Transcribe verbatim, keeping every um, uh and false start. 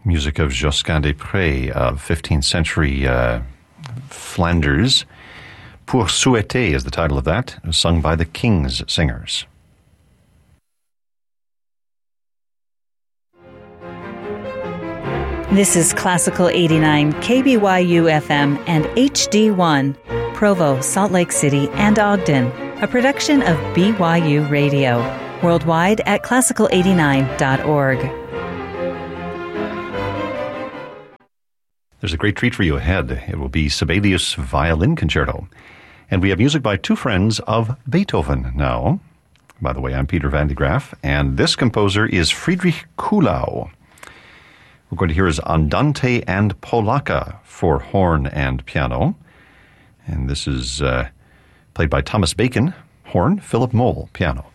Music of Josquin des Prés of fifteenth century uh, Flanders. Pour Souhaiter is the title of that. It was sung by the King's Singers. This is Classical eighty-nine, K B Y U F M and H D one, Provo, Salt Lake City, and Ogden, a production of B Y U Radio, worldwide at classical eighty-nine dot org. There's a great treat for you ahead. It will be Sibelius Violin Concerto. And we have music by two friends of Beethoven now. By the way, I'm Peter Van de Graaff, and this composer is Friedrich Kuhlau. We're going to hear his Andante and Polacca for horn and piano. And this is uh, played by Thomas Bacon, horn, Philip Moll, piano.